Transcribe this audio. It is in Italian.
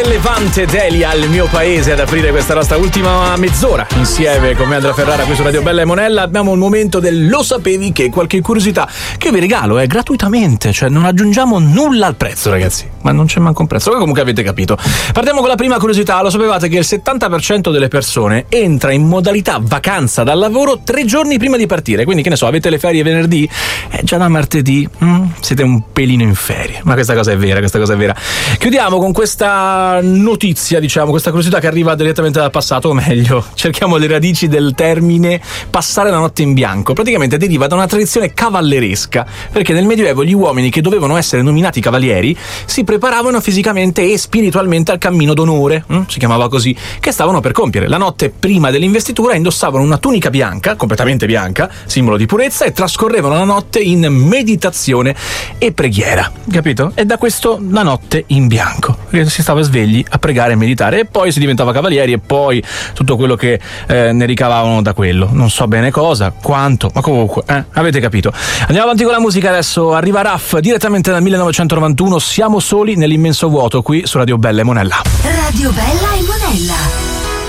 Levante Delia al mio paese ad aprire questa nostra ultima mezz'ora insieme con me, Andrea Ferrara, qui su Radio Bella e Monella. Abbiamo il momento del lo sapevi che, qualche curiosità che vi regalo gratuitamente, cioè non aggiungiamo nulla al prezzo, ragazzi, ma non c'è manco un prezzo, comunque avete capito. Partiamo con la prima curiosità. Lo sapevate che il 70% delle persone entra in modalità vacanza dal lavoro 3 giorni prima di partire? Quindi, che ne so, avete le ferie venerdì, già da martedì siete un pelino in ferie. Ma questa cosa è vera, questa cosa è vera. Chiudiamo con questa notizia, diciamo, questa curiosità che arriva direttamente dal passato, o meglio, cerchiamo le radici del termine passare la notte in bianco. Praticamente deriva da una tradizione cavalleresca, perché nel Medioevo gli uomini che dovevano essere nominati cavalieri si preparavano fisicamente e spiritualmente al cammino d'onore, si chiamava così, che stavano per compiere. La notte prima dell'investitura indossavano una tunica bianca, completamente bianca, simbolo di purezza, e trascorrevano la notte in meditazione e preghiera, capito? E da questo la notte in bianco, perché si stava svegli a pregare e meditare, e poi si diventava cavalieri, e poi tutto quello che ne ricavavano da quello, non so bene cosa, quanto, ma comunque avete capito. Andiamo avanti con la musica. Adesso arriva Raff direttamente dal 1991, Siamo soli nell'immenso vuoto, qui su Radio Bella e Monella. Radio Bella e Monella.